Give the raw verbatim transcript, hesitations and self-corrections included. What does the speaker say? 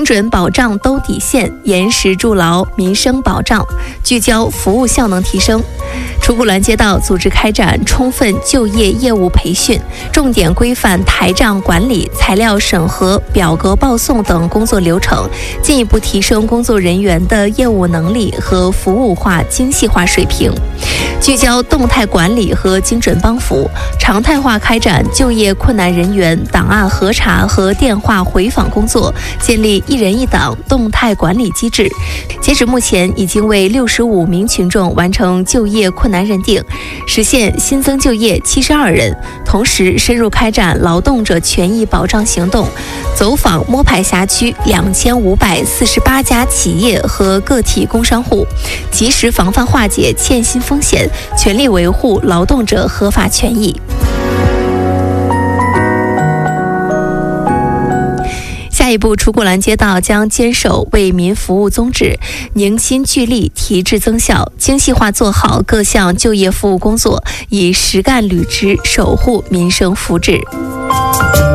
精准保障兜底线，严实筑牢民生保障，聚焦服务效能提升。楚古峦街道组织开展充分就业业务培训，重点规范台账管理、材料审核、表格报送等工作流程，进一步提升工作人员的业务能力和服务化、精细化水平。聚焦动态管理和精准帮扶，常态化开展就业困难人员档案核查和电话回访工作，建立一人一档动态管理机制。截止目前，已经为六十五名群众完成就业困难认定，实现新增就业七十二人。同时，深入开展劳动者权益保障行动，走访摸排辖区两千五百四十八家企业和个体工商户，及时防范化解欠薪风险，全力维护劳动者合法权益。下一步，楚古峦街道将坚守为民服务宗旨，凝心聚力，提质增效，精细化做好各项就业服务工作，以实干履职守护民生福祉。